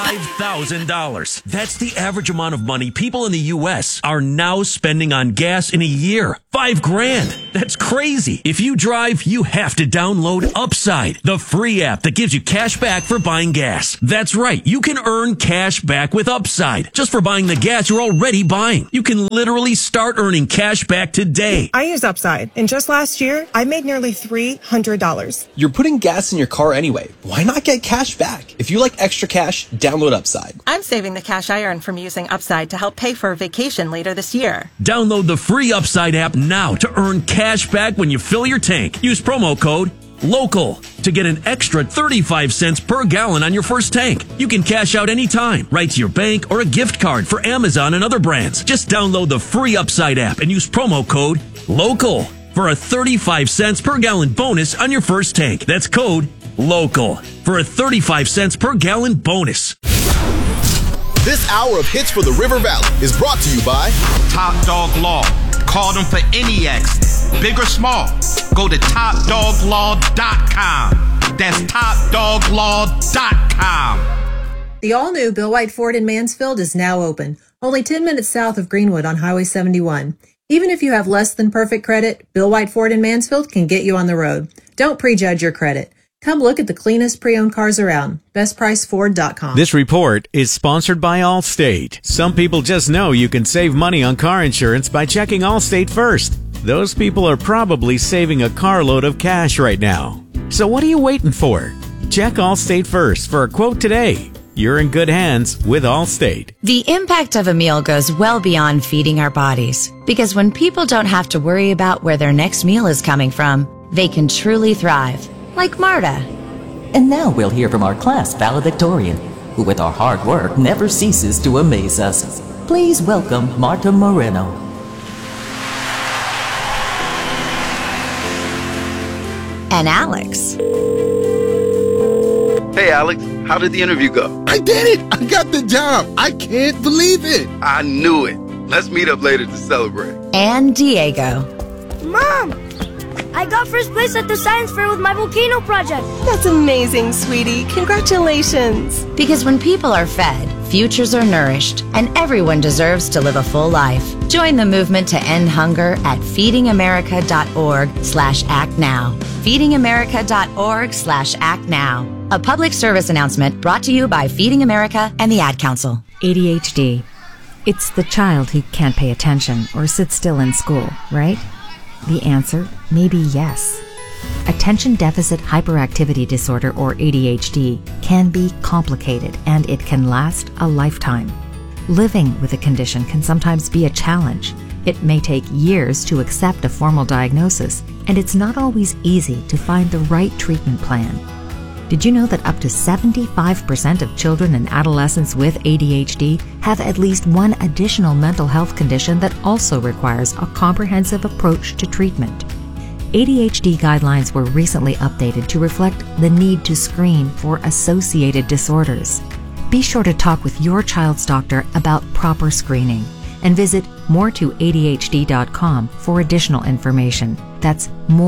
$5,000. That's the average amount of money people in the U.S. are now spending on gas in a year. $5,000. That's crazy. If you drive, you have to download Upside, the free app that gives you cash back for buying gas. That's right. You can earn cash back with Upside just for buying the gas you're already buying. You can literally start earning cash back today. I use Upside, and just last year, I made nearly $300. You're putting gas in your car anyway. Why not get cash back? If you like extra cash, download Upside. I'm saving the cash I earn from using Upside to help pay for a vacation later this year. Download the free Upside app now to earn cash back when you fill your tank. Use promo code LOCAL to get an extra 35 cents per gallon on your first tank. You can cash out anytime, right to your bank or a gift card for Amazon and other brands. Just download the free Upside app and use promo code LOCAL for a 35 cents per gallon bonus on your first tank. That's code LOCAL for a 35 cents per gallon bonus. This hour of Hits for the River Valley is brought to you by Top Dog Law. Call them for any accident, big or small. Go to TopDogLaw.com. That's TopDogLaw.com. The all-new Bill White Ford in Mansfield is now open, only 10 minutes south of Greenwood on Highway 71. Even if you have less than perfect credit, Bill White Ford in Mansfield can get you on the road. Don't prejudge your credit. Come look at the cleanest pre-owned cars around. BestPriceFord.com. This report is sponsored by Allstate. Some people just know you can save money on car insurance by checking Allstate first. Those people are probably saving a carload of cash right now. So what are you waiting for? Check Allstate first for a quote today. You're in good hands with Allstate. The impact of a meal goes well beyond feeding our bodies. Because when people don't have to worry about where their next meal is coming from, they can truly thrive. Like Marta. And now we'll hear from our class valedictorian, who with our hard work never ceases to amaze us. Please welcome Marta Moreno. And Alex. Hey Alex, how did the interview go? I did it! I got the job! I can't believe it! I knew it. Let's meet up later to celebrate. And Diego. Mom! I got first place at the science fair with my volcano project. That's amazing, sweetie. Congratulations. Because when people are fed, futures are nourished, and everyone deserves to live a full life. Join the movement to end hunger at feedingamerica.org/actnow. feedingamerica.org/actnow. A public service announcement brought to you by Feeding America and the Ad Council. ADHD. It's the child who can't pay attention or sit still in school, right? The answer may be yes. Attention Deficit Hyperactivity Disorder, or ADHD, can be complicated and it can last a lifetime. Living with a condition can sometimes be a challenge. It may take years to accept a formal diagnosis, and it's not always easy to find the right treatment plan. Did you know that up to 75% of children and adolescents with ADHD have at least one additional mental health condition that also requires a comprehensive approach to treatment? ADHD guidelines were recently updated to reflect the need to screen for associated disorders. Be sure to talk with your child's doctor about proper screening and visit moretoadhd.com for additional information. That's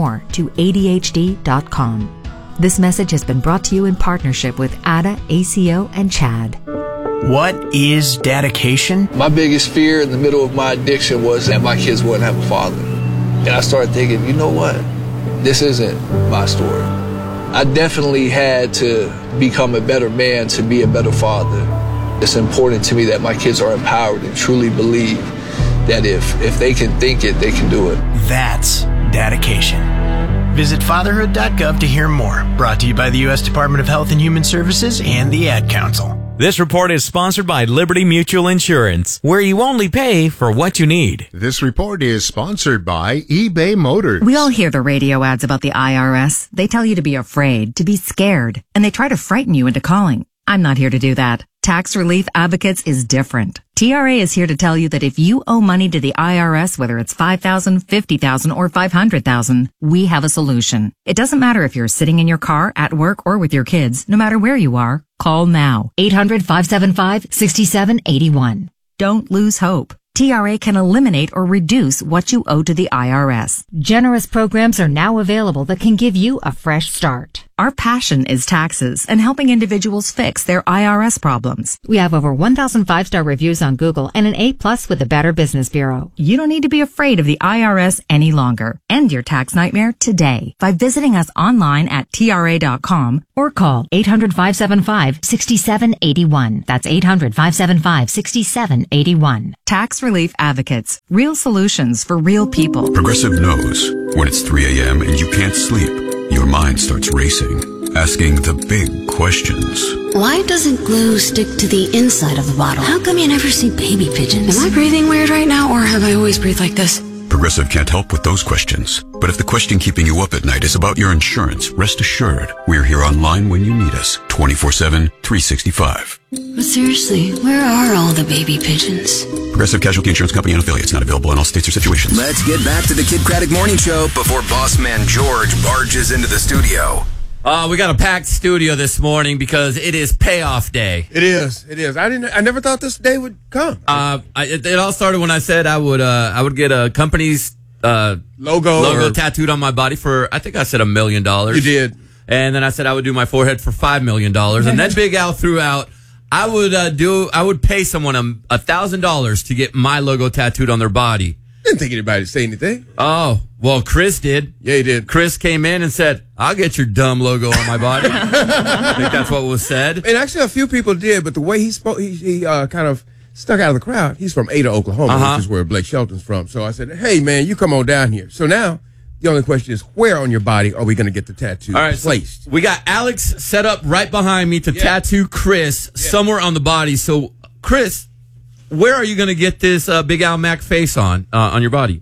moretoadhd.com. This message has been brought to you in partnership with ADA, ACO, and CHAD. What is dedication? My biggest fear in the middle of my addiction was that my kids wouldn't have a father. And I started thinking, you know what? This isn't my story. I definitely had to become a better man to be a better father. It's important to me that my kids are empowered and truly believe that if they can think it, they can do it. That's dedication. Visit fatherhood.gov to hear more. Brought to you by the U.S. Department of Health and Human Services and the Ad Council. This report is sponsored by Liberty Mutual Insurance, where you only pay for what you need. This report is sponsored by eBay Motors. We all hear the radio ads about the IRS. They tell you to be afraid, to be scared, and they try to frighten you into calling. I'm not here to do that. Tax Relief Advocates is different. TRA is here to tell you that if you owe money to the IRS, whether it's $5,000, $50,000, or $500,000, we have a solution. It doesn't matter if you're sitting in your car, at work, or with your kids. No matter where you are, call now. 800-575-6781. Don't lose hope. TRA can eliminate or reduce what you owe to the IRS. Generous programs are now available that can give you a fresh start. Our passion is taxes and helping individuals fix their IRS problems. We have over 1,000 5-star reviews on Google and an A+ with the Better Business Bureau. You don't need to be afraid of the IRS any longer. End your tax nightmare today by visiting us online at TRA.com or call 800-575-6781. That's 800-575-6781. Tax Relief Advocates. Real solutions for real people. Progressive knows when it's 3 a.m. and you can't sleep, your mind starts racing, asking the big questions. Why doesn't glue stick to the inside of the bottle? How come you never see baby pigeons? Am I breathing weird right now, or have I always breathed like this? Progressive can't help with those questions. But if the question keeping you up at night is about your insurance, rest assured, we're here online when you need us, 24/7, 365. But seriously, where are all the baby pigeons? Progressive Casualty Insurance Company and affiliates, not available in all states or situations. Let's get back to the Kid Craddock Morning Show before boss man George barges into the studio. We got a packed studio this morning because it is payoff day. It is. I never thought this day would come. It all started when I said I would get a company's logo tattooed on my body for, I think I said $1 million. You did. And then I said I would do my forehead for $5 million. And then Big Al threw out, I would pay someone $1,000 to get my logo tattooed on their body. Didn't think anybody would say anything. Oh, well, Chris did. Yeah, he did. Chris came in and said, I'll get your dumb logo on my body. I think that's what was said. And actually, a few people did, but the way he spoke, he kind of stuck out of the crowd. He's from Ada, Oklahoma, which is where Blake Shelton's from. So I said, hey, man, you come on down here. So now the only question is, where on your body are we going to get the tattoo placed? So we got Alex set up right behind me to tattoo Chris somewhere on the body. So, Chris, where are you going to get this Big Al Mac face on your body?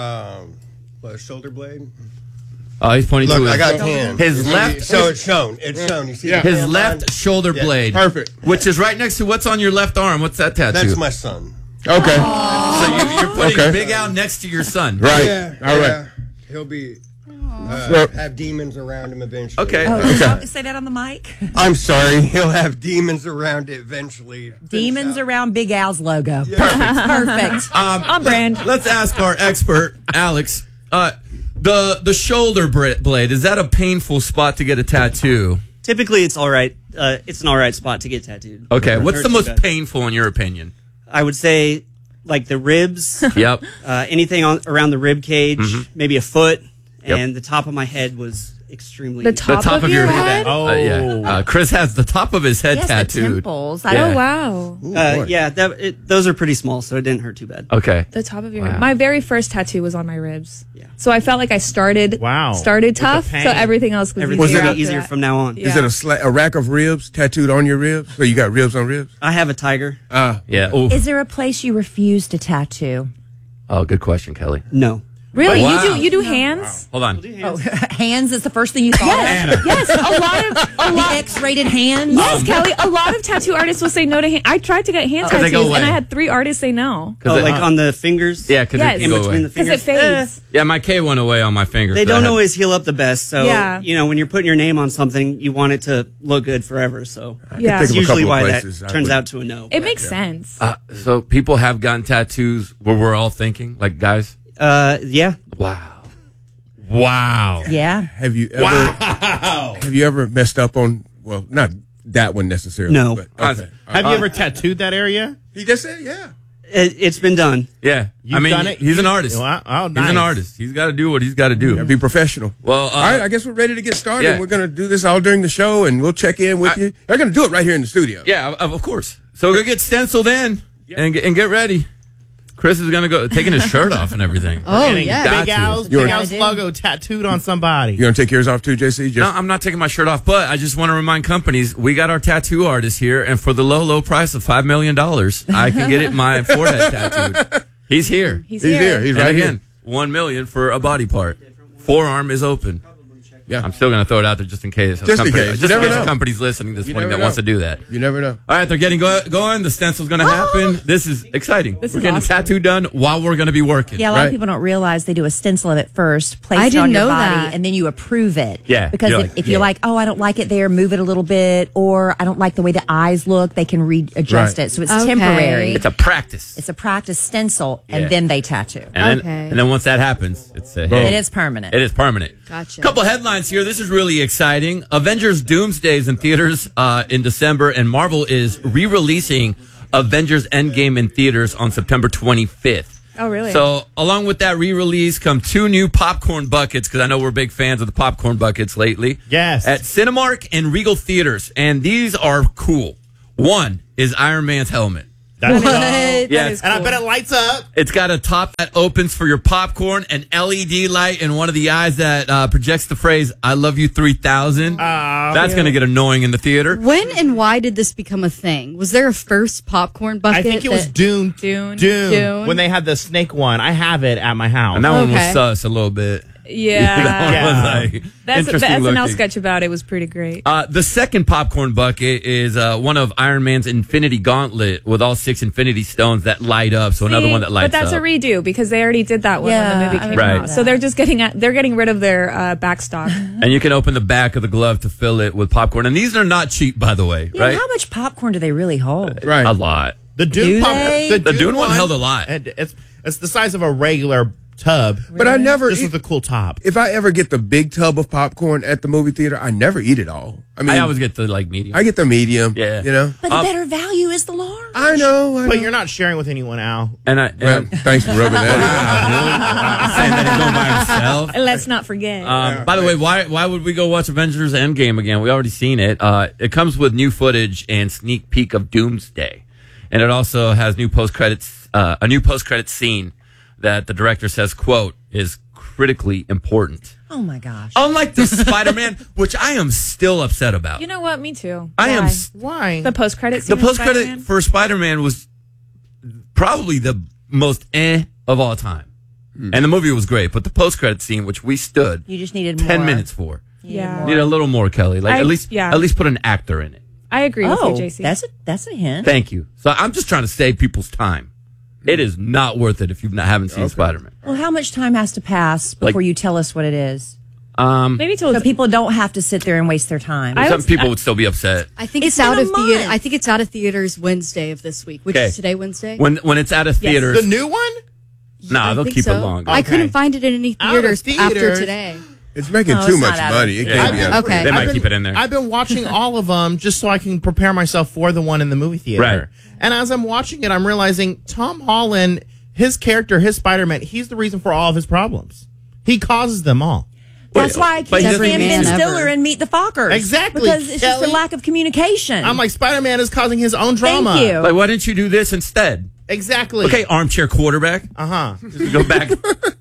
Shoulder blade. He's pointing to his. I got tan. His left. So it's shown. It's shown. You see his left shoulder blade. Perfect. Which is right next to what's on your left arm. What's that tattoo? That's my son. Okay. So you're putting Big Al next to your son. Right. Yeah. All right. He'll be. Have demons around him eventually. Okay. Say that on the mic. I'm sorry. He'll have demons around it eventually. Demons around Big Al's logo. Yeah. Perfect. On brand. Let's ask our expert, Alex. The shoulder blade, is that a painful spot to get a tattoo? Typically, it's all right. It's an all right spot to get tattooed. Okay. What's the most painful in your opinion? I would say, like the ribs. Yep. Anything around the rib cage, maybe a foot. And the top of my head was extremely... The top of your head? Oh. Yeah. Chris has the top of his head tattooed. The temples. Oh, wow. Those are pretty small, so it didn't hurt too bad. Okay. The top of your head. My very first tattoo was on my ribs. Yeah. So I felt like I started tough, so everything else was easier from now on. Yeah. Is it a rack of ribs tattooed on your ribs? So you got ribs on ribs? I have a tiger. Yeah. Oof. Is there a place you refuse to tattoo? Oh, good question, Kelly. No. Really? Wow. You do hands? Hold on. Hands is the first thing you thought of? Yes. A lot X-rated hands? Yes, Kelly. A lot of tattoo artists will say no to hand. I tried to get hand tattoos, and I had 3 artists say no. Like on the fingers? Yeah, because in between the fingers. Because it fades. Yeah, my K went away on my fingers. They don't always heal up the best. So, when you're putting your name on something, you want it to look good forever. So, that's usually why that turns out to a no. It makes sense. So, people have gotten tattoos where we're all thinking, like guys? Yeah. Wow. Yeah. Have you ever messed up on, well, not that one necessarily. No. But, okay. Have you ever tattooed that area? He just said, yeah. It's been done. Yeah. You've done it? He's an artist. Wow. Oh, nice. He's an artist. He's got to do what he's got to do. Yeah, be professional. Well, all right, I guess we're ready to get started. Yeah. We're going to do this all during the show, and we'll check in with you. They're going to do it right here in the studio. Yeah, of course. So we'll get stenciled in and get ready. Chris is going to go taking his shirt off and everything. Oh, yeah. Big Al's logo tattooed on somebody. You going to take yours off too, JC? No, I'm not taking my shirt off, but I just want to remind companies, we got our tattoo artist here, and for the low price of $5 million, I can get my forehead tattooed. He's here. He's here. He's right again, $1 million for a body part. Forearm is open. Yeah. I'm still going to throw it out there just in case. Just in case. Just in case a company's listening this morning that wants to do that. You never know. All right, they're getting going. The stencil's going to happen. This is exciting. We're getting a tattoo done while we're going to be working. Yeah, a lot of people don't realize they do a stencil of it first, place I it on didn't your know body, that. and then you approve it. Yeah. Because if you're like, oh, I don't like it there, move it a little bit, or I don't like the way the eyes look, they can readjust it. So it's temporary. It's a practice. It's a practice stencil, and then they tattoo. And then once that happens, it's it is permanent. It is permanent. Gotcha. Couple headlines here. This is really exciting. Avengers Doomsday is in theaters in December, and Marvel is re-releasing Avengers Endgame in theaters on September 25th. Oh, really? So along with that re-release come 2 new popcorn buckets, because I know we're big fans of the popcorn buckets lately. Yes. At Cinemark and Regal Theaters, and these are cool. One is Iron Man's helmet. That's What? Yes. And I bet it lights up. It's got a top that opens for your popcorn, an LED light, and one of the eyes that projects the phrase, I love you 3000. That's going to get annoying in the theater. When and why did this become a thing? Was there a first popcorn bucket? I think it was Dune. When they had the snake one. I have it at my house. And that one was sus a little bit. Yeah. That one was like That's the interesting SNL looking. sketch about it was pretty great. The second popcorn bucket is one of Iron Man's Infinity Gauntlet with all 6 Infinity Stones that light up. So another one that lights up. But that's a redo because they already did that one when the movie came Right. out. So they're just getting rid of their backstock. And you can open the back of the glove to fill it with popcorn. And these are not cheap, by the way, Yeah, right? how much popcorn do they really hold? Right. A lot. The Dune The Dune one held a lot. It's the size of a regular tub. But I never Just with a cool top. If I ever get the big tub of popcorn at the movie theater, I never eat it all. I always get the medium. I get the medium. Yeah. You know? But the better value is the large. I know. But you're not sharing with anyone, Al. And thanks for rubbing that saying that he's going by himself. Let's not forget. By the way, why would we go watch Avengers Endgame again? We already seen it. It comes with new footage and sneak peek of Doomsday, and it also has a new post credits scene that the director says, quote, is critically important. Oh my gosh. Unlike the Spider-Man, which I am still upset about. You know what? Me too. I am. Why? The post-credit The scene. post-credit for Spider-Man was probably the most of all time. And the movie was great, but the post-credit scene, which we stood You just needed 10 more. minutes for. Yeah. Need a little more, Kelly. Like I- at least yeah. at least put an actor in it. I agree with you, JC. That's a hint. Thank you. So I'm just trying to save people's time. It is not worth it if you haven't seen Spider-Man. Well, how much time has to pass before you tell us what it is? Maybe so people don't have to sit there and waste their time. Some people would still be upset. I think It's it's out been of a theater. month. I think it's out of theaters Wednesday of this week, which Okay. is today Wednesday. When it's out of theaters. The new one? Nah, they'll think keep so. it longer. I couldn't find it in any Out of theaters after theaters. today. It's making No, too it's much not out money. It can't be out. Okay. They might I've been- keep it in there. I've been watching all of them just so I can prepare myself for the one in the movie theater. Right. And as I'm watching it, I'm realizing Tom Holland, his character, his Spider-Man, he's the reason for all of his problems. He causes them all. That's why I But can't every stand man Ben ever. Stiller and Meet the Fockers. Exactly, Because it's just Kelly. a lack of communication. I'm like, Spider-Man is causing his own drama. Thank you. Like, why didn't you do this instead? Exactly. Okay, armchair quarterback. Uh-huh. Just go back.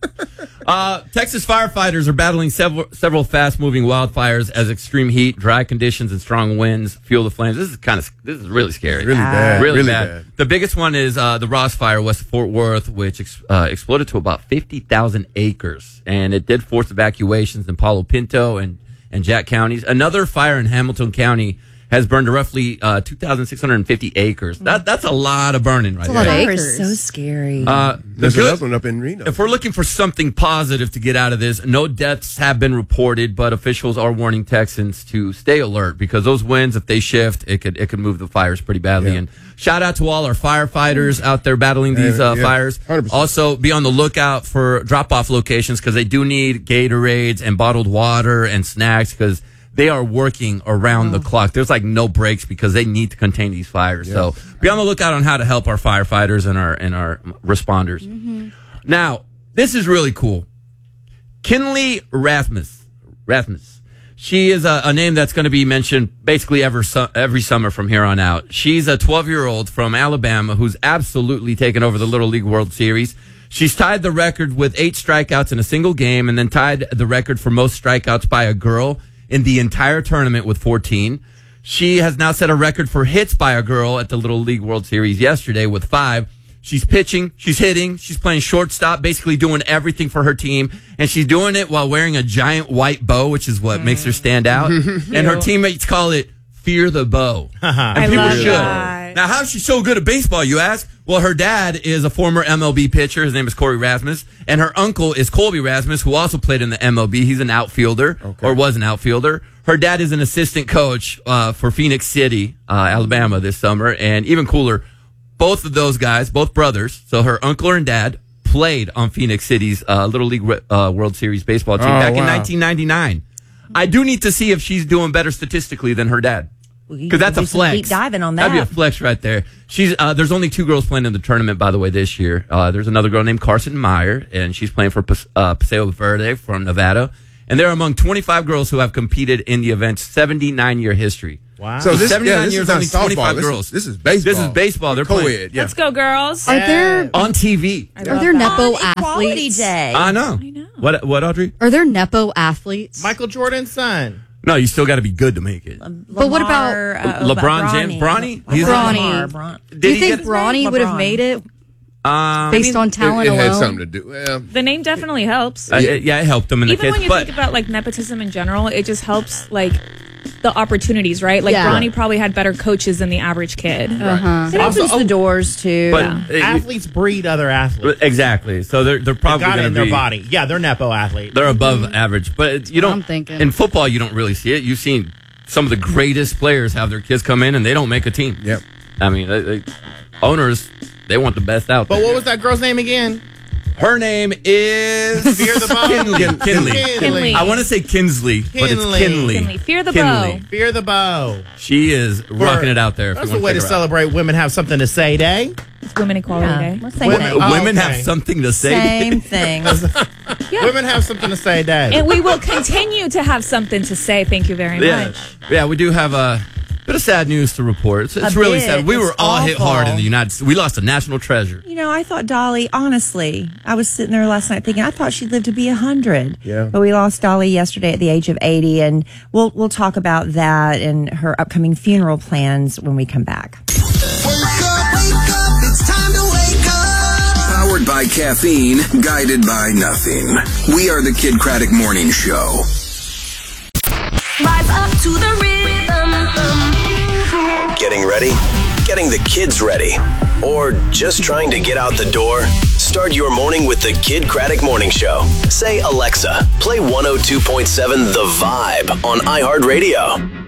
Texas firefighters are battling several fast-moving wildfires as extreme heat, dry conditions, and strong winds fuel the flames. This is really scary. Really bad. Really Really bad. bad. The biggest one is the Ross Fire west of Fort Worth, which exploded to about 50,000 acres, and it did force evacuations in Palo Pinto and Jack counties. Another fire in Hamilton County has burned roughly 2,650 acres. That's a lot of burning right a there. lot of Fire acres. is So scary. There's good- another one up in Reno. If we're looking for something positive to get out of this, no deaths have been reported, but officials are warning Texans to stay alert because those winds, if they shift, it could move the fires pretty badly. Yeah. And shout out to all our firefighters out there battling these Yeah, fires. 100%. Also, be on the lookout for drop-off locations because they do need Gatorades and bottled water and snacks because they are working around the clock. There's like no breaks because they need to contain these fires. So be on the lookout on how to help our firefighters and our responders. Now, this is really cool. Kinley Rasmus. She is a name that's going to be mentioned basically every summer from here on out. She's a 12-year-old from Alabama who's absolutely taken over the Little League World Series. She's tied the record with 8 strikeouts in a single game and then tied the record for most strikeouts by a girl in the entire tournament with 14. She has now set a record for hits by a girl at the Little League World Series yesterday with 5. She's pitching, she's hitting, she's playing shortstop, basically doing everything for her team. And she's doing it while wearing a giant white bow, which is what makes her stand out. And her teammates call it Fear the Bow. And people should. That. Now, how is she so good at baseball, you ask? Well, her dad is a former MLB pitcher. His name is Corey Rasmus. And her uncle is Colby Rasmus, who also played in the MLB. He's an outfielder, or was an outfielder. Her dad is an assistant coach for Phoenix City, Alabama this summer. And even cooler, both of those guys, both brothers, so her uncle and dad, played on Phoenix City's Little League World Series baseball team back in 1999. I do need to see if she's doing better statistically than her dad. Because that's a flex. Deep diving on that. That'd be a flex right there. She's there's only 2 girls playing in the tournament, by the way, this year. There's another girl named Carson Meyer, and she's playing for Paseo Verde from Nevada. And they're among 25 girls who have competed in the event's 79-year history. Wow. So this 79 this years, is only not 25 softball. girls. This is baseball. This is baseball. They're co-ed. playing. Yeah. Let's go, girls. Are there on TV? Are there Nepo Equality athletes? Day. I know. What, Audrey? Are there Nepo athletes? Michael Jordan's son. No, you still got to be good to make it. But what about LeBron James? Bronny? Bronny. Do you think Bronny would have made it based on talent it alone? had something to do. Well, The name definitely helps. Yeah, it helped them in the Even kids. when you think about like nepotism in general, it just helps like the opportunities, right? Like Yeah. Bronny probably had better coaches than the average kid. It opens the doors too. But Athletes breed other athletes. exactly. So they're probably Got it going in to their be. body. Yeah, they're Nepo athletes. They're above average, but you don't. I'm thinking. In football, you don't really see it. You've seen some of the greatest players have their kids come in and they don't make a team. Yep. I mean, owners, they want the best out But there. what was that girl's name again? Her name is Fear the Bow. Kinley. I want to say Kinsley, but it's Kinley. Kinley. Fear the Kinley. bow. Fear the Bow. She is rocking it out there. If That's you a want way to check her out. celebrate Women Have Something to Say Day. It's Women Equality Day. Let's say Women- that. Women okay. have something to say. Same thing. Women Have Something to Say Day. And we will continue to have something to say. Thank you very much. Yeah, we do have a bit of sad news to report. It's A really bit. sad. We were It's all hit hard awful. in the United States. We lost a national treasure. You know, I thought Dolly, honestly, I was sitting there last night thinking, I thought she'd live to be 100. Yeah. But we lost Dolly yesterday at the age of 80, and we'll talk about that and her upcoming funeral plans when we come back. It's time to wake up. Powered by caffeine, guided by nothing. We are the Kid Craddock Morning Show. Rise up to the rhythm. Getting ready? Getting the kids ready? Or just trying to get out the door? Start your morning with the Kid Craddock Morning Show. Say, Alexa, play 102.7 The Vibe on iHeartRadio.